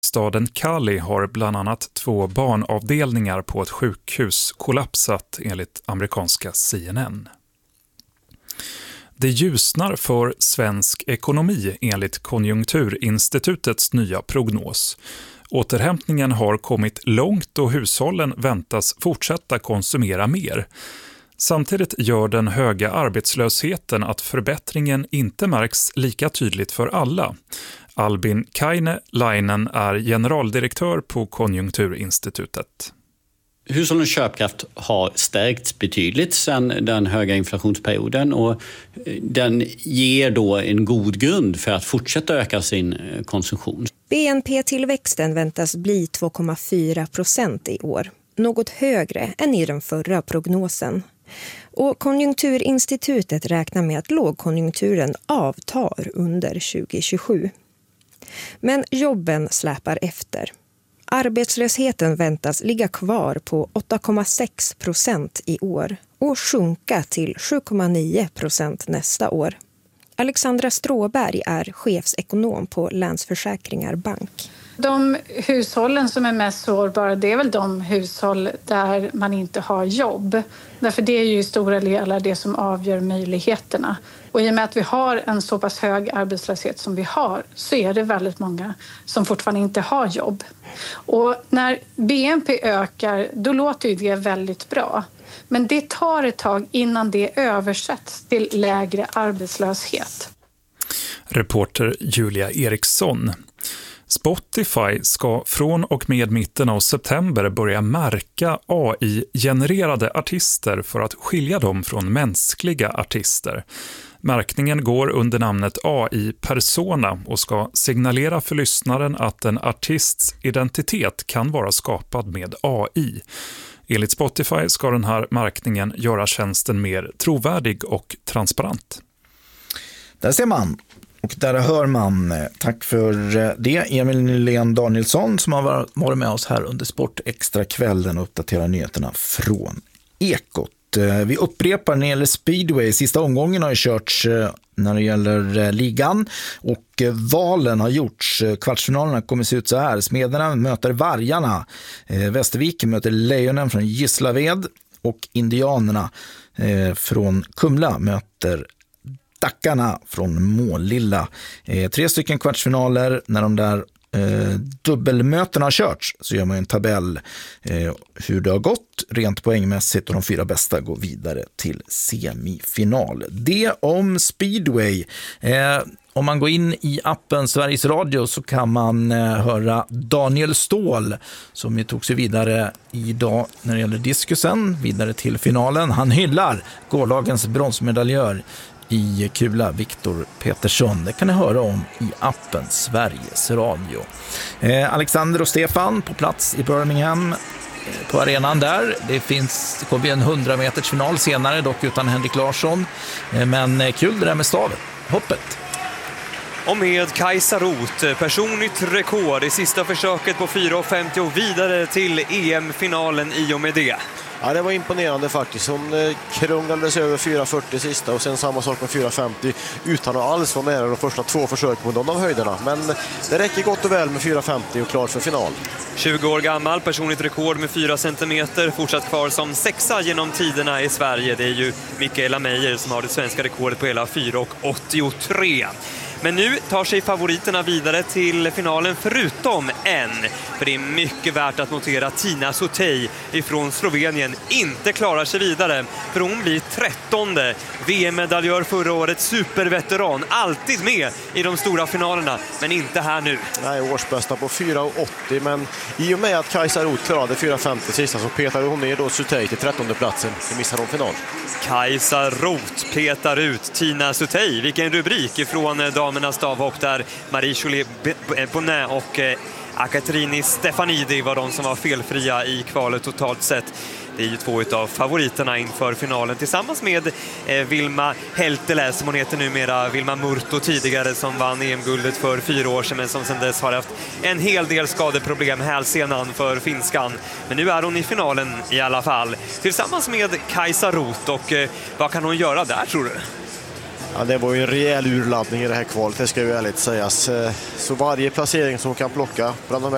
Staden Cali har bland annat 2 barnavdelningar på ett sjukhus kollapsat enligt amerikanska CNN. Det ljusnar för svensk ekonomi enligt Konjunkturinstitutets nya prognos. Återhämtningen har kommit långt och hushållen väntas fortsätta konsumera mer. Samtidigt gör den höga arbetslösheten att förbättringen inte märks lika tydligt för alla. Albin Kaine-Lainen är generaldirektör på Konjunkturinstitutet. Hushållens köpkraft har stärkts betydligt sedan den höga inflationsperioden och den ger då en god grund för att fortsätta öka sin konsumtion. BNP-tillväxten väntas bli 2,4% i år, något högre än i den förra prognosen. Och Konjunkturinstitutet räknar med att lågkonjunkturen avtar under 2027. Men jobben släpar efter. Arbetslösheten väntas ligga kvar på 8,6% i år och sjunka till 7,9% nästa år. Alexandra Stråberg är chefsekonom på Länsförsäkringar Bank. De hushållen som är mest sårbara, det är väl de hushåll där man inte har jobb. Därför det är ju i stora delar det som avgör möjligheterna. Och i och med att vi har en så pass hög arbetslöshet som vi har så är det väldigt många som fortfarande inte har jobb. Och när BNP ökar, då låter ju det väldigt bra. Men det tar ett tag innan det översätts till lägre arbetslöshet. Reporter Julia Eriksson. Spotify ska från och med mitten av september börja märka AI-genererade artister för att skilja dem från mänskliga artister. Märkningen går under namnet AI-persona och ska signalera för lyssnaren att en artists identitet kan vara skapad med AI. Enligt Spotify ska den här märkningen göra tjänsten mer trovärdig och transparent. Där ser man. Och där hör man. Tack för det. Emil Nylén Danielsson som har varit med oss här under Sportextra-kvällen och uppdaterar nyheterna från Ekot. Vi upprepar när det gäller speedway. Sista omgången har ju körts när det gäller ligan och valen har gjorts. Kvartsfinalerna kommer se ut så här. Smederna möter Vargarna. Västervik möter Lejonen från Gislaved och Indianerna från Kumla möter Dackarna från Målilla. 3 stycken kvartsfinaler. När de där dubbelmötena har körts så gör man en tabell hur det har gått rent poängmässigt och de 4 bästa går vidare till semifinal. Det om speedway. Om man går in i appen Sveriges Radio så kan man höra Daniel Ståhl som ju tog sig vidare idag när det gäller diskusen, vidare till finalen. Han hyllar gårdagens bronsmedaljör i kula, Viktor Petersson. Det kan ni höra om i appen Sveriges Radio. Alexander och Stefan på plats i Birmingham på arenan där. Det kommer bli en 100-meters final senare, dock utan Henrik Larsson. Men kul det där med stavet. Hoppet. Och med Kajsa Roth, personligt rekord i sista försöket på 4,50 och vidare till EM-finalen i och med det. Ja, det var imponerande faktiskt. Hon krånglades över 4,40 sista och sen samma sak med 4,50 utan att alls vara nära de första 2 försök på de av höjderna. Men det räcker gott och väl med 4,50 och klart för final. 20 år gammal, personligt rekord med 4 centimeter, fortsatt kvar som 6:a genom tiderna i Sverige. Det är ju Mikaela Meijer som har det svenska rekordet på hela 4,83. Men nu tar sig favoriterna vidare till finalen förutom en. För det är mycket värt att notera att Tina Sutej ifrån Slovenien inte klarar sig vidare. För hon blir 13:e. VM-medaljör förra året, superveteran. Alltid med i de stora finalerna, men inte här nu. Nej, årsbästa på 4,80. Men i och med att Kajsa Roth klarade 4,50 sista så petade hon ner då Sutej till 13:e platsen. Det missar hon final. Kajsa Roth petar ut Tina Sutej. Vilken rubrik ifrån damernas stavhopp där Marie-Jolie Bonnet och Akatrini Stefanidi var de som var felfria i kvalet totalt sett. Det är ju 2 av favoriterna inför finalen tillsammans med Vilma Heltele som hon heter numera, Vilma Murto tidigare som vann EM-guldet för 4 år sedan men som sedan dess har haft en hel del skadeproblem hälsenan för finskan. Men nu är hon i finalen i alla fall tillsammans med Kajsa Roth och vad kan hon göra där tror du? Ja, det var ju en rejäl urladdning i det här kvalet, det ska ju ärligt sägas. Så varje placering som hon kan plocka bland de